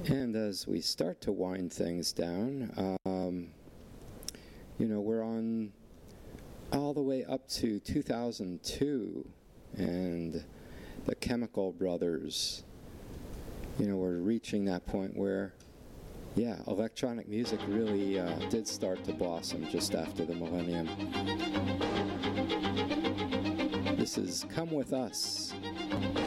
And as we start to wind things down, we're on all the way up to 2002 and the Chemical Brothers. We're reaching that point where, electronic music really did start to blossom just after the millennium. This is Come With Us.